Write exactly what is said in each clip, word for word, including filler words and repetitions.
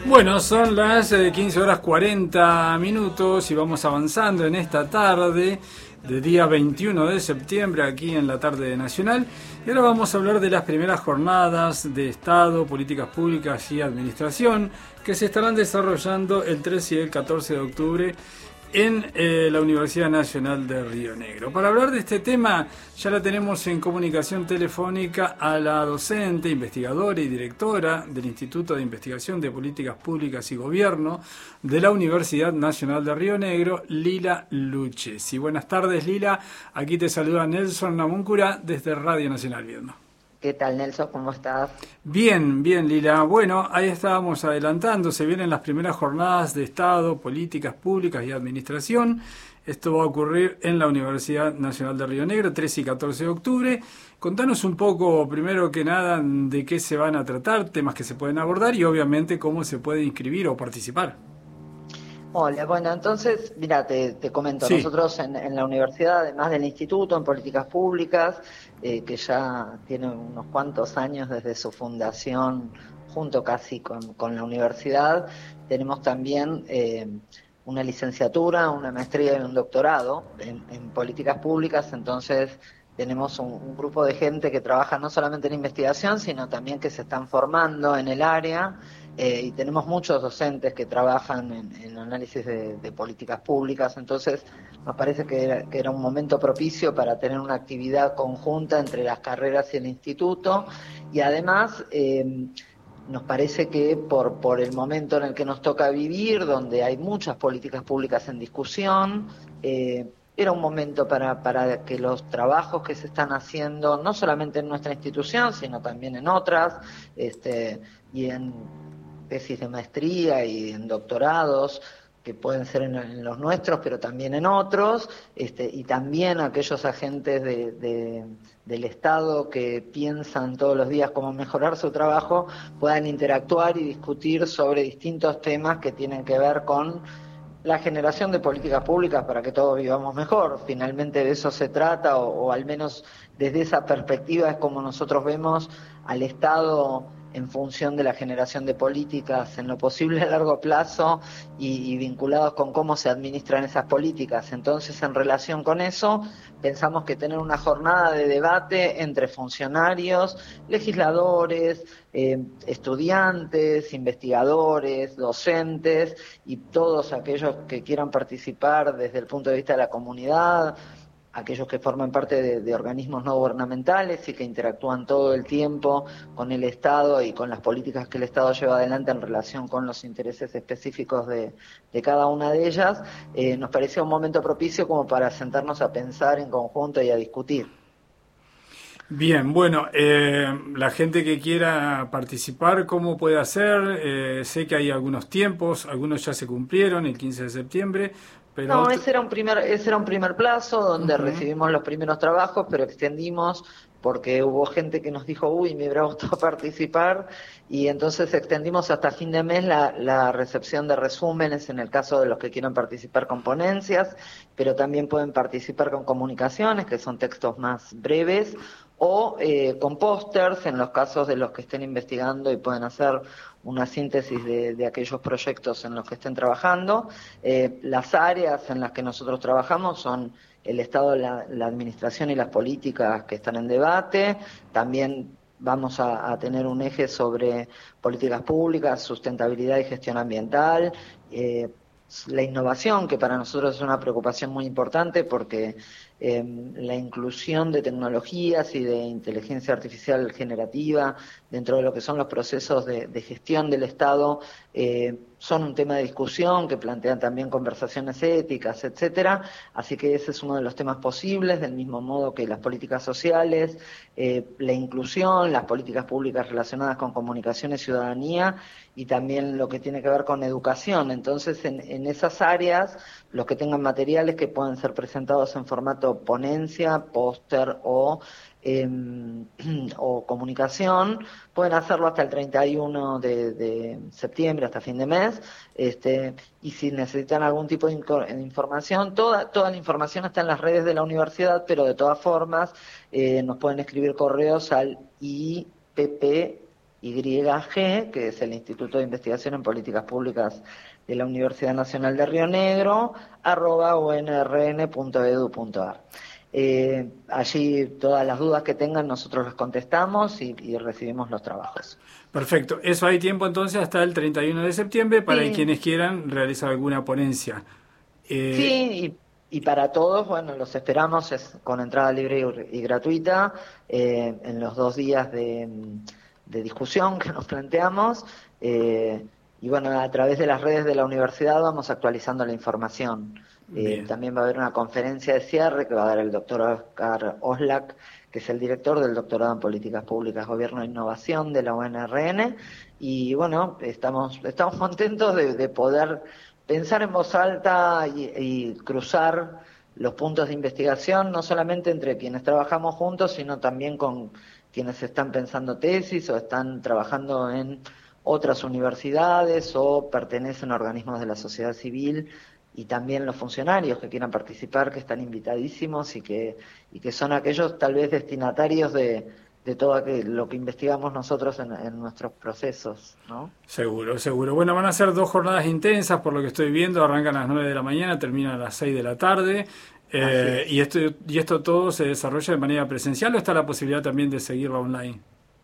Bueno, son las eh, quince horas cuarenta minutos y vamos avanzando en esta tarde de día veintiuno de septiembre aquí en la tarde nacional. Y ahora vamos a hablar de las primeras jornadas de Estado, Políticas Públicas y Administración que se estarán desarrollando el trece y el catorce de octubre en eh, la Universidad Nacional de Río Negro. Para hablar de este tema ya la tenemos en comunicación telefónica a la docente, investigadora y directora del Instituto de Investigación de Políticas Públicas y Gobierno de la Universidad Nacional de Río Negro, Lila Lucchesi. Buenas tardes, Lila. Aquí te saluda Nelson Namuncura desde Radio Nacional Viedma. ¿Qué tal, Nelson? ¿Cómo estás? Bien, bien, Lila. Bueno, ahí estábamos adelantando, se vienen las primeras jornadas de Estado, Políticas Públicas y Administración. Esto va a ocurrir en la Universidad Nacional de Río Negro, trece y catorce de octubre. Contanos un poco, primero que nada, de qué se van a tratar, temas que se pueden abordar y obviamente cómo se puede inscribir o participar. Hola, bueno, entonces, mira, te, te comento, sí. Nosotros en, en la universidad, además del Instituto en Políticas Públicas, eh, que ya tiene unos cuantos años desde su fundación, junto casi con, con la universidad, tenemos también eh, una licenciatura, una maestría y un doctorado en, en Políticas Públicas, entonces tenemos un, un grupo de gente que trabaja no solamente en investigación, sino también que se están formando en el área. Eh, y tenemos muchos docentes que trabajan en, en análisis de, de políticas públicas, entonces nos parece que era, que era un momento propicio para tener una actividad conjunta entre las carreras y el instituto, y además eh, nos parece que por, por el momento en el que nos toca vivir, donde hay muchas políticas públicas en discusión, eh, era un momento para, para que los trabajos que se están haciendo, no solamente en nuestra institución, sino también en otras, este, y en tesis de maestría y en doctorados, que pueden ser en, en los nuestros, pero también en otros, este, y también aquellos agentes de, de, del Estado que piensan todos los días cómo mejorar su trabajo, puedan interactuar y discutir sobre distintos temas que tienen que ver con la generación de políticas públicas para que todos vivamos mejor. Finalmente de eso se trata, o, o al menos desde esa perspectiva es como nosotros vemos al Estado en función de la generación de políticas en lo posible a largo plazo y, y vinculados con cómo se administran esas políticas. Entonces, en relación con eso, pensamos que tener una jornada de debate entre funcionarios, legisladores, eh, estudiantes, investigadores, docentes y todos aquellos que quieran participar desde el punto de vista de la comunidad, aquellos que forman parte de, de organismos no gubernamentales y que interactúan todo el tiempo con el Estado y con las políticas que el Estado lleva adelante en relación con los intereses específicos de, de cada una de ellas, eh, nos parecía un momento propicio como para sentarnos a pensar en conjunto y a discutir. Bien, bueno, eh, la gente que quiera participar, ¿cómo puede hacer? Eh, sé que hay algunos tiempos, algunos ya se cumplieron, el quince de septiembre. Pero no, ese era un primer, ese era un primer plazo donde uh-huh. recibimos los primeros trabajos, pero extendimos porque hubo gente que nos dijo, uy, me hubiera gustado participar, y entonces extendimos hasta fin de mes la, la recepción de resúmenes en el caso de los que quieran participar con ponencias, pero también pueden participar con comunicaciones, que son textos más breves, o eh, con pósters en los casos de los que estén investigando y pueden hacer una síntesis de, de aquellos proyectos en los que estén trabajando. Eh, las áreas en las que nosotros trabajamos son el Estado, la, la administración y las políticas que están en debate. También vamos a, a tener un eje sobre políticas públicas, sustentabilidad y gestión ambiental, eh, la innovación, que para nosotros es una preocupación muy importante porque eh, la inclusión de tecnologías y de inteligencia artificial generativa dentro de lo que son los procesos de, de gestión del Estado eh, son un tema de discusión que plantean también conversaciones éticas, etcétera. Así que ese es uno de los temas posibles, del mismo modo que las políticas sociales, eh, la inclusión, las políticas públicas relacionadas con comunicación y ciudadanía, y también lo que tiene que ver con educación. Entonces, en, en esas áreas, los que tengan materiales que pueden ser presentados en formato ponencia, póster o, eh, o comunicación, pueden hacerlo hasta el treinta y uno de, de septiembre, hasta fin de mes, este, y si necesitan algún tipo de, inco- de información, toda, toda la información está en las redes de la universidad, pero de todas formas eh, nos pueden escribir correos al I P P Y G, que es el Instituto de Investigación en Políticas Públicas de la Universidad Nacional de Río Negro, arroba u n r n punto e d u punto a r. Eh, allí todas las dudas que tengan nosotros las contestamos y, y recibimos los trabajos. Perfecto, eso hay tiempo entonces hasta el treinta y uno de septiembre para Sí. quienes quieran realizar alguna ponencia. Eh... Sí, y Y para todos, bueno, los esperamos es con entrada libre y, y gratuita eh, en los dos días de, de discusión que nos planteamos. Eh, y bueno, a través de las redes de la universidad vamos actualizando la información. Eh, también va a haber una conferencia de cierre que va a dar el doctor Oscar Oslak, que es el director del doctorado en Políticas Públicas, Gobierno e Innovación de la U N R N. Y bueno, estamos, estamos contentos de, de poder pensar en voz alta y, y cruzar los puntos de investigación, no solamente entre quienes trabajamos juntos, sino también con quienes están pensando tesis o están trabajando en otras universidades o pertenecen a organismos de la sociedad civil, y también los funcionarios que quieran participar, que están invitadísimos y que, y que son aquellos tal vez destinatarios de de todo lo que investigamos nosotros en, en nuestros procesos, ¿no? Seguro, seguro. Bueno, van a ser dos jornadas intensas, por lo que estoy viendo, arrancan a las nueve de la mañana, terminan a las seis de la tarde, eh, y esto y esto todo se desarrolla de manera presencial, ¿o está la posibilidad también de seguirlo online?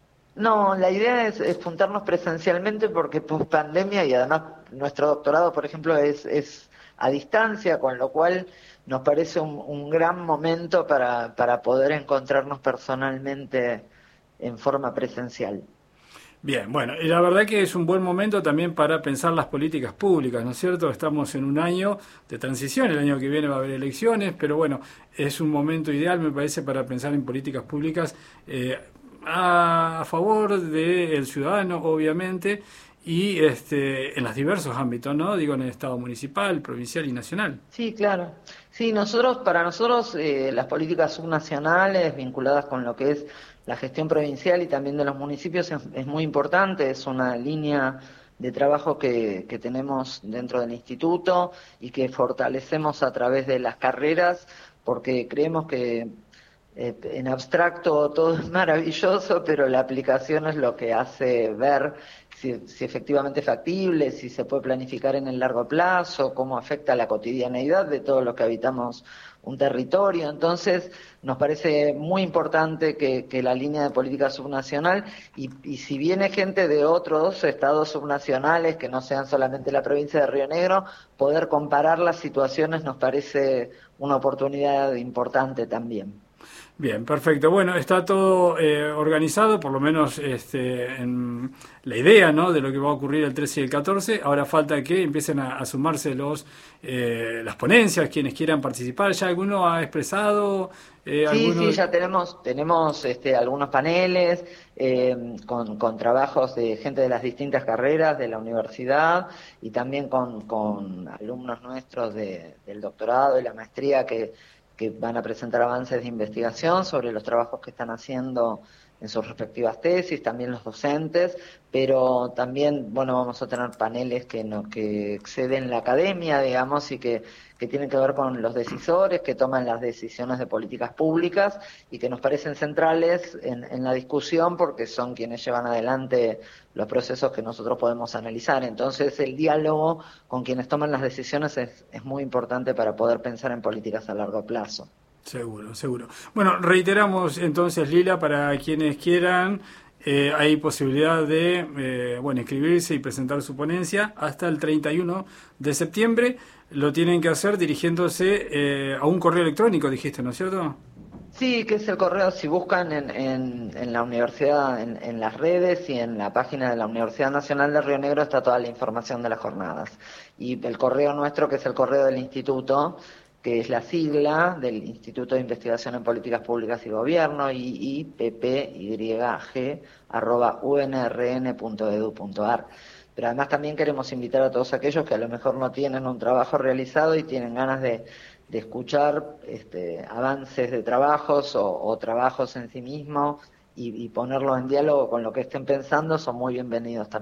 No, la idea es, es juntarnos presencialmente porque post pandemia, y además nuestro doctorado, por ejemplo, es, es a distancia, con lo cual nos parece un, un gran momento para, para poder encontrarnos personalmente en forma presencial. Bien, bueno, y la verdad que es un buen momento también para pensar las políticas públicas, ¿no es cierto? Estamos en un año de transición, el año que viene va a haber elecciones, pero bueno, es un momento ideal, me parece, para pensar en políticas públicas eh, a, a favor del ciudadano, obviamente, y este en los diversos ámbitos, ¿no? Digo, en el Estado municipal, provincial y nacional. Sí, claro. Sí, nosotros, para nosotros, eh, las políticas subnacionales vinculadas con lo que es la gestión provincial y también de los municipios es, es muy importante, es una línea de trabajo que, que tenemos dentro del instituto y que fortalecemos a través de las carreras, porque creemos que eh, en abstracto todo es maravilloso, pero la aplicación es lo que hace ver si, si efectivamente es factible, si se puede planificar en el largo plazo, cómo afecta la cotidianeidad de todos los que habitamos un territorio. Entonces, nos parece muy importante que, que la línea de política subnacional, y, y si viene gente de otros estados subnacionales que no sean solamente la provincia de Río Negro, poder comparar las situaciones nos parece una oportunidad importante también. Bien, perfecto. Bueno, está todo eh, organizado, por lo menos este, en la idea, ¿no?, de lo que va a ocurrir el trece y el catorce. Ahora falta que empiecen a, a sumarse los eh, las ponencias, quienes quieran participar. ¿Ya alguno ha expresado? Eh, sí, alguno... sí, ya tenemos tenemos este, algunos paneles eh, con, con trabajos de gente de las distintas carreras de la universidad y también con, con alumnos nuestros de, del doctorado y la maestría que que van a presentar avances de investigación sobre los trabajos que están haciendo en sus respectivas tesis, también los docentes, pero también, bueno, vamos a tener paneles que no, que exceden la academia, digamos, y que, que tienen que ver con los decisores que toman las decisiones de políticas públicas y que nos parecen centrales en, en la discusión porque son quienes llevan adelante los procesos que nosotros podemos analizar. Entonces, el diálogo con quienes toman las decisiones es, es muy importante para poder pensar en políticas a largo plazo. Seguro, seguro. Bueno, reiteramos entonces, Lila, para quienes quieran, eh, hay posibilidad de eh, bueno, inscribirse y presentar su ponencia hasta el treinta y uno de septiembre. Lo tienen que hacer dirigiéndose eh, a un correo electrónico, dijiste, ¿no es cierto? Sí, que es el correo, si buscan en, en, en la universidad, en, en las redes y en la página de la Universidad Nacional de Río Negro está toda la información de las jornadas. Y el correo nuestro, que es el correo del instituto, que es la sigla del Instituto de Investigación en Políticas Públicas y Gobierno, I I P P Y G, arroba u n r n punto e d u punto a r. Pero además también queremos invitar a todos aquellos que a lo mejor no tienen un trabajo realizado y tienen ganas de, de escuchar este, avances de trabajos o, o trabajos en sí mismos y, y ponerlos en diálogo con lo que estén pensando, son muy bienvenidos también.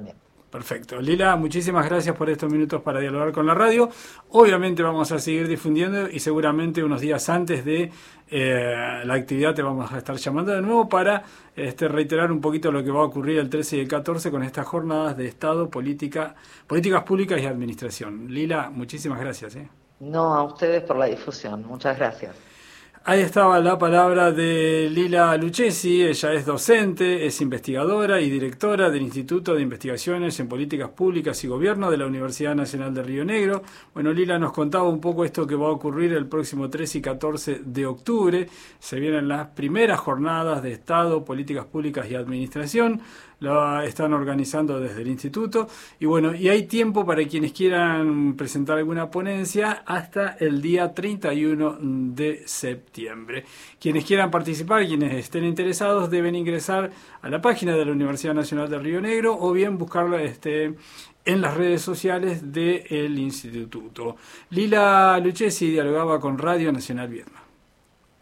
Perfecto. Lila, muchísimas gracias por estos minutos para dialogar con la radio. Obviamente vamos a seguir difundiendo y seguramente unos días antes de eh, la actividad te vamos a estar llamando de nuevo para este, reiterar un poquito lo que va a ocurrir el trece y el catorce con estas jornadas de Estado, política, políticas públicas y administración. Lila, muchísimas gracias. ¿eh? No, a ustedes por la difusión. Muchas gracias. Ahí estaba la palabra de Lila Lucchesi. Ella es docente, es investigadora y directora del Instituto de Investigaciones en Políticas Públicas y Gobierno de la Universidad Nacional de Río Negro. Bueno, Lila nos contaba un poco esto que va a ocurrir el próximo trece y catorce de octubre. Se vienen las primeras jornadas de Estado, Políticas Públicas y Administración. Lo están organizando desde el instituto y bueno, y hay tiempo para quienes quieran presentar alguna ponencia hasta el día treinta y uno de septiembre. Quienes quieran participar, quienes estén interesados, deben ingresar a la página de la Universidad Nacional de Río Negro o bien buscarla este, en las redes sociales del instituto. Lila Lucchesi dialogaba con Radio Nacional Viedma.